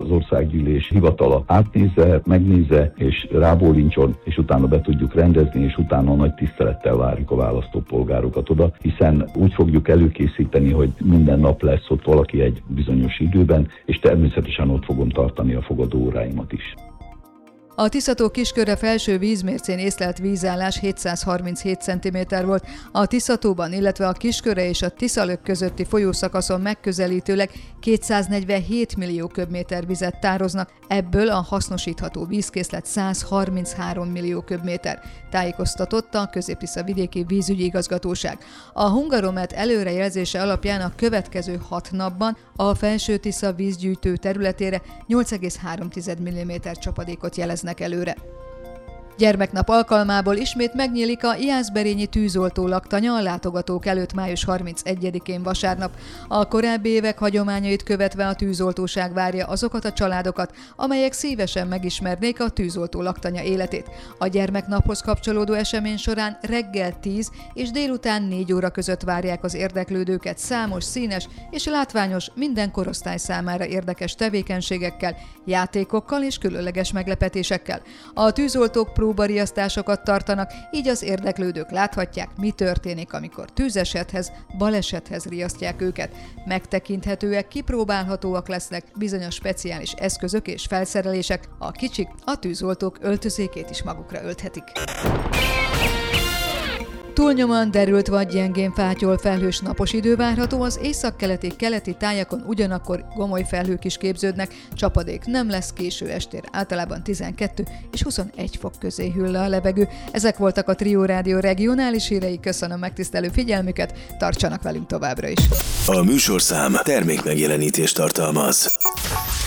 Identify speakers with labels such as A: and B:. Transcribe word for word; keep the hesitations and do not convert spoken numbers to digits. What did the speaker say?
A: az országgyűlés hivatala átnézze, megnézze, és rábólincson, és utána be tudjuk rendezni, és utána nagy tisztelettel várjuk a választópolgárokat oda, hiszen úgy fogjuk előkészíteni, hogy minden nap lesz ott valaki egy bizonyos időben, és természetesen ott fogom tartani a fogadóóráimat is.
B: A Tisza-tó Kiskörre felső vízmércén észlelt vízállás hétszázharminchét centiméter volt. A Tisza-tóban, illetve a Kiskörre és a Tiszalök közötti folyószakaszon megközelítőleg kétszáznegyvenhét millió köbméter vizet tároznak, ebből a hasznosítható vízkészlet százharminchárom millió köbméter, tájékoztatott a Közép-Tisza vidéki vízügyi igazgatóság. A Hungaromet előrejelzése alapján a következő hat napban a Felső Tisza vízgyűjtő területére nyolc egész három milliméter csapadékot jeleznek előre. Gyermeknap alkalmából ismét megnyílik a Jászberényi tűzoltó laktanya a látogatók előtt május harmincegyedikén vasárnap. A korábbi évek hagyományait követve a tűzoltóság várja azokat a családokat, amelyek szívesen megismernék a tűzoltó laktanya életét. A gyermeknaphoz kapcsolódó esemény során reggel tíz és délután négy óra között várják az érdeklődőket számos színes és látványos, minden korosztály számára érdekes tevékenységekkel, játékokkal és különleges meglepetésekkel. A tűzoltók próbariasztásokat tartanak, így az érdeklődők láthatják, mi történik, amikor tűzesethez, balesethez riasztják őket. Megtekinthetőek, kipróbálhatóak lesznek bizonyos speciális eszközök és felszerelések, a kicsik a tűzoltók öltözékét is magukra ölthetik. Túlnyomóan derült vagy gyengén fátyol, felhős napos idő várható, az északkeleti keleti tájakon ugyanakkor gomoly felhők is képződnek, csapadék nem lesz, késő estér általában tizenkettő és huszonegy fok közé hűl le a levegő. Ezek voltak a Trio Rádió regionális hírei, köszönöm megtisztelő figyelmüket, tartsanak velünk továbbra is.
C: A műsorszám termékmegjelenítést tartalmaz.